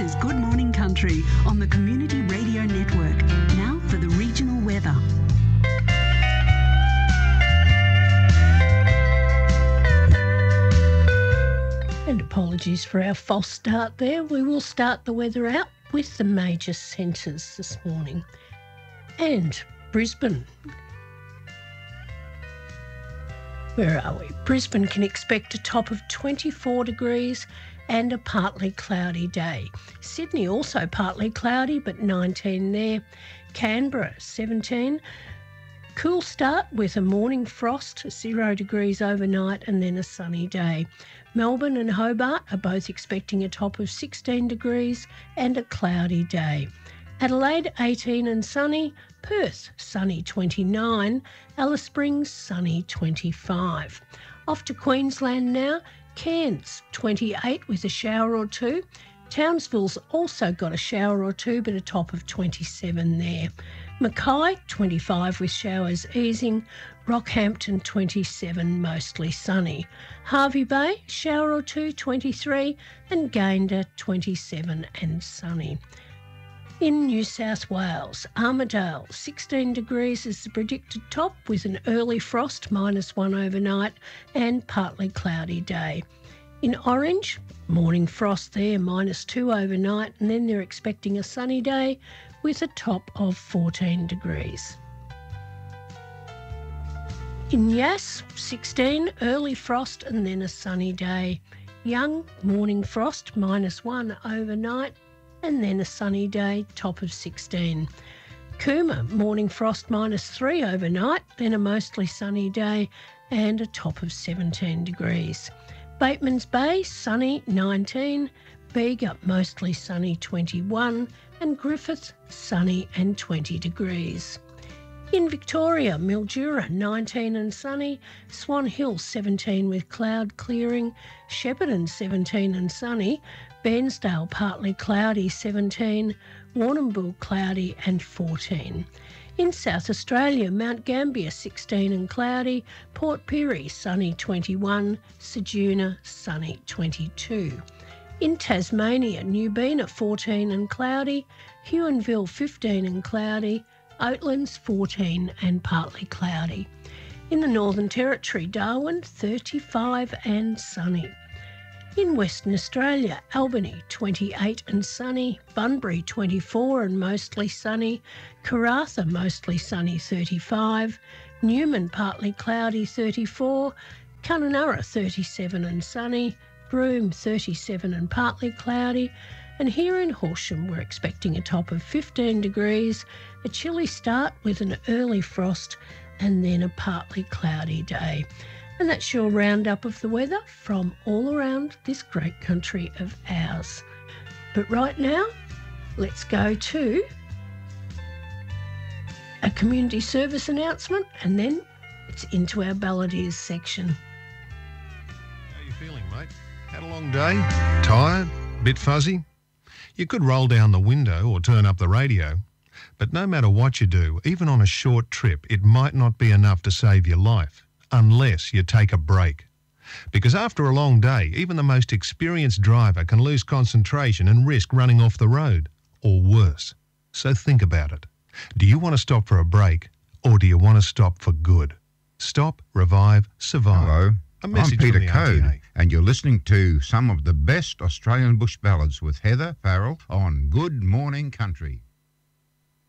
is Good Morning Country on the Community Radio Network. Now for the regional weather. And apologies for our false start there. We will start the weather out with the major centres this morning. And Brisbane. Where are we? Brisbane can expect a top of 24 degrees and a partly cloudy day. Sydney also partly cloudy, but 19 there. Canberra, 17. Cool start with a morning frost, 0 degrees overnight, and then a sunny day. Melbourne and Hobart are both expecting a top of 16 degrees and a cloudy day. Adelaide, 18 and sunny. Perth, sunny, 29. Alice Springs, sunny, 25. Off to Queensland now. Cairns, 28 with a shower or two. Townsville's also got a shower or two, but a top of 27 there. Mackay, 25 with showers easing. Rockhampton, 27, mostly sunny. Hervey Bay, shower or two, 23. And Gayndah, 27 and sunny. In New South Wales, Armidale, 16 degrees is the predicted top with an early frost, -1 overnight, and partly cloudy day. In Orange, morning frost there, -2 overnight, and then they're expecting a sunny day with a top of 14 degrees. In Yass, 16, early frost and then a sunny day. Young, morning frost, -1 overnight, and then a sunny day, top of 16. Cooma, morning frost, -3 overnight, then a mostly sunny day and a top of 17 degrees. Batemans Bay, sunny, 19. Bega, mostly sunny, 21. And Griffith, sunny and 20 degrees. In Victoria, Mildura, 19 and sunny. Swan Hill, 17 with cloud clearing. Shepparton, 17 and sunny. Bairnsdale, partly cloudy, 17. Warrnambool, cloudy and 14. In South Australia, Mount Gambier, 16 and cloudy. Port Pirie, sunny, 21. Ceduna, sunny, 22. In Tasmania, Newbena, 14 and cloudy. Huonville, 15 and cloudy. Oatlands, 14 and partly cloudy. In the Northern Territory, Darwin, 35 and sunny. In Western Australia, Albany, 28 and sunny. Bunbury, 24 and mostly sunny. Karratha, mostly sunny, 35. Newman, partly cloudy, 34. Kununurra, 37 and sunny. Broome, 37 and partly cloudy. And here in Horsham, we're expecting a top of 15 degrees, a chilly start with an early frost, and then a partly cloudy day. And that's your roundup of the weather from all around this great country of ours. But right now, let's go to a community service announcement, and then it's into our Balladeers section. How are you feeling, mate? Had a long day? Tired? Bit fuzzy? You could roll down the window or turn up the radio. But no matter what you do, even on a short trip, it might not be enough to save your life, unless you take a break. Because after a long day, even the most experienced driver can lose concentration and risk running off the road, or worse. So think about it. Do you want to stop for a break, or do you want to stop for good? Stop, revive, survive. Hello, I'm Peter Code, and you're listening to some of the best Australian bush ballads with Heather Farrell on Good Morning Country.